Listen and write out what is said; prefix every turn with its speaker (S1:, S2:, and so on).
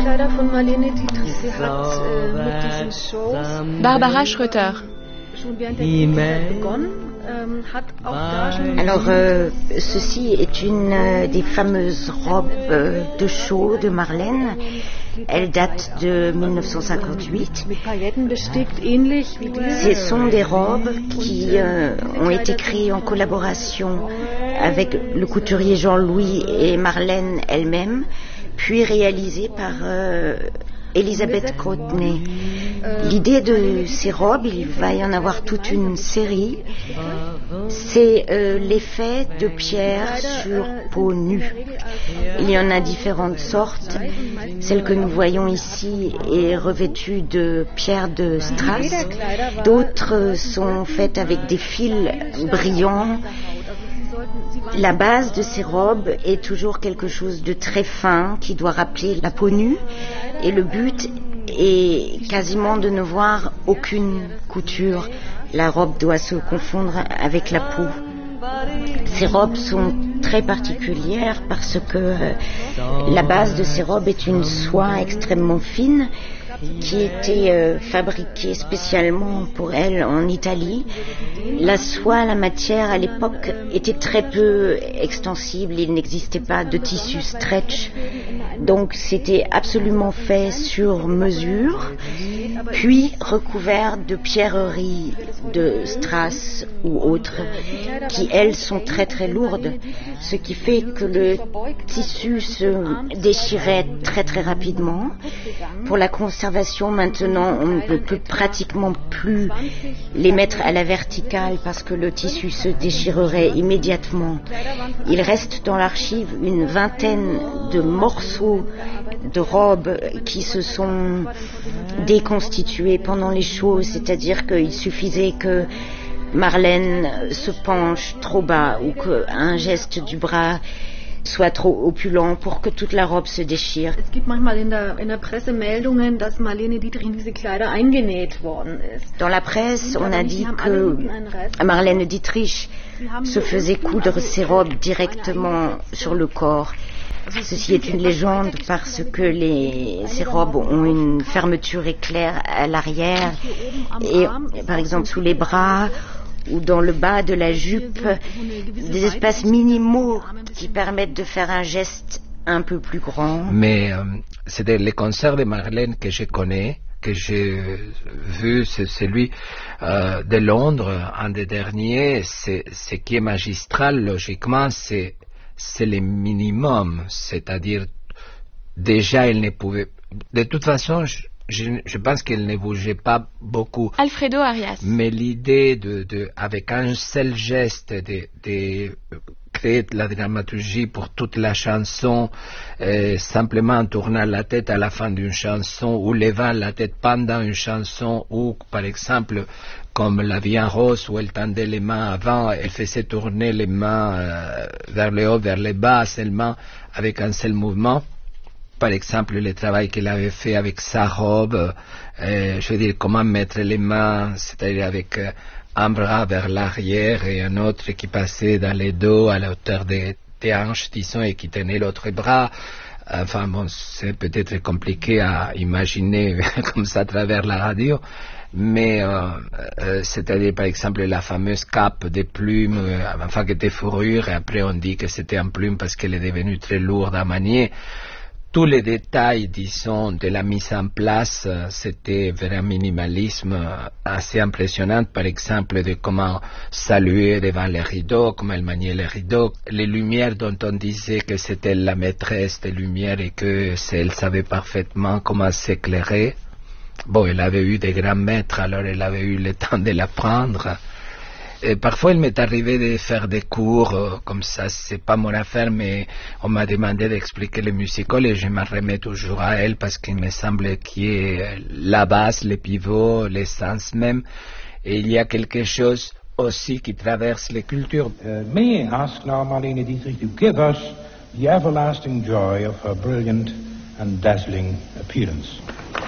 S1: Kleider von Marlene Dietrich. Sie hat mit diesen Shows
S2: Barbara Schröter.
S1: schon während der Kindheit begonnen.
S3: Alors, ceci est une des fameuses robes de show de Marlène. Elle date de 1958. Ce sont des robes qui ont été créées en collaboration avec le couturier Jean-Louis et Marlène elle-même, puis réalisées par Elisabeth Courtenay. L'idée de ces robes, il va y en avoir toute une série, c'est l'effet de pierre sur peau nue. Il y en a différentes sortes. Celle que nous voyons ici est revêtue de pierre de strass. D'autres sont faites avec des fils brillants. La base de ces robes est toujours quelque chose de très fin qui doit rappeler la peau nue, et le but est quasiment de ne voir aucune couture. La robe doit se confondre avec la peau. Ces robes sont très particulières parce que la base de ces robes est une soie extrêmement fine qui était fabriquée spécialement pour elle en Italie. La soie, la matière à l'époque était très peu extensible, il n'existait pas de tissu stretch, donc c'était absolument fait sur mesure, puis recouvert de pierreries de strass ou autres qui elles sont très très lourdes, ce qui fait que le tissu se déchirait très très rapidement. Pour la conservation maintenant, on ne peut pratiquement plus les mettre à la verticale parce que le tissu se déchirerait immédiatement. Il reste dans l'archive une vingtaine de morceaux de robes qui se sont déconstitués pendant les shows, c'est-à-dire qu'il suffisait que Marlène se penche trop bas ou qu'un geste du bras soit trop opulent pour que toute la robe se déchire.
S1: Es gibt manchmal in der Presse Meldungen, dass Marlene Dietrich in diese Kleider eingenäht worden ist.
S3: Dans la presse, on a dit que Marlène Dietrich se faisait coudre ses robes directement sur le corps. Ceci est une légende parce que ces robes ont une fermeture éclair à l'arrière et par exemple sous les bras ou dans le bas de la jupe, des espaces minimaux qui permettent de faire un geste un peu plus grand.
S4: Mais c'est les concerts de Marlène que je connais, que j'ai vu, c'est celui de Londres, un des derniers. Ce qui est magistral, logiquement, c'est le minimum, c'est-à-dire déjà elle ne pouvait... De toute façon, je pense qu'elle ne bougeait pas beaucoup.
S2: Alfredo Arias.
S4: Mais l'idée avec un seul geste de créer de la dramaturgie pour toute la chanson, simplement en tournant la tête à la fin d'une chanson ou levant la tête pendant une chanson, ou par exemple comme La Vie en rose où elle tendait les mains avant, elle faisait tourner les mains vers le haut, vers le bas seulement avec un seul mouvement. Par exemple, le travail qu'elle avait fait avec sa robe, je veux dire, comment mettre les mains, c'est-à-dire avec un bras vers l'arrière et un autre qui passait dans les dos à la hauteur des hanches, disons, et qui tenait l'autre bras. Enfin bon, c'est peut-être compliqué à imaginer comme ça à travers la radio, mais c'est-à-dire par exemple la fameuse cape de plumes, enfin qui était fourrure, et après on dit que c'était en plume parce qu'elle est devenue très lourde à manier. Tous les détails, disons, de la mise en place, c'était vers un minimalisme assez impressionnant. Par exemple, de comment saluer devant les rideaux, comment elle maniait les rideaux, les lumières dont on disait que c'était la maîtresse des lumières et que elle savait parfaitement comment s'éclairer. Bon, elle avait eu des grands maîtres, alors elle avait eu le temps de l'apprendre. Et parfois, il m'est arrivé de faire des cours, comme ça, c'est pas mon affaire, mais on m'a demandé d'expliquer le musical et je me remets toujours à elle parce qu'il me semble qu'il y ait la base, le pivot, l'essence même. Et il y a quelque chose aussi qui traverse les cultures.
S5: May I ask now Marlene Dietrich to give us the everlasting joy of her brilliant and dazzling appearance.